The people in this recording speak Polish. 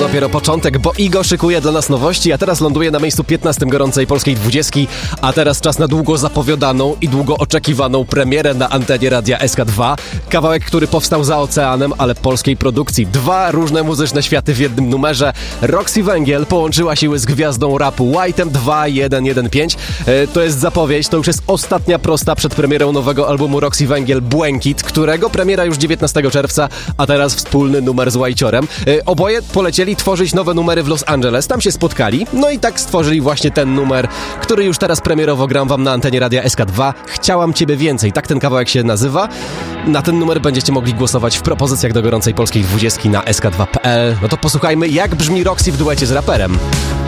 dopiero początek, bo Igo szykuje dla nas nowości, a teraz ląduje na miejscu 15 gorącej polskiej 20. A teraz czas na długo zapowiadaną i długo oczekiwaną premierę na antenie Radia SK2. Kawałek, który powstał za oceanem, ale polskiej produkcji. 2 różne muzyczne światy w jednym numerze. Roxy Węgiel połączyła siły z gwiazdą rapu White'em 2115. To jest zapowiedź, to już jest ostatnia prosta przed premierą nowego albumu Roxy Węgiel Błękit, którego premiera już 19 czerwca, a teraz wspólny numer z Whiteciorem. Oboje polecieli tworzyć nowe numery w Los Angeles, tam się spotkali, no i tak stworzyli właśnie ten numer, który już teraz premierowo gram wam na antenie Radia SK2. Chciałam Ciebie więcej, tak ten kawałek się nazywa. Na ten numer będziecie mogli głosować w propozycjach do gorącej polskiej 20 na sk2.pl. No to posłuchajmy, jak brzmi Roxy w duecie z raperem.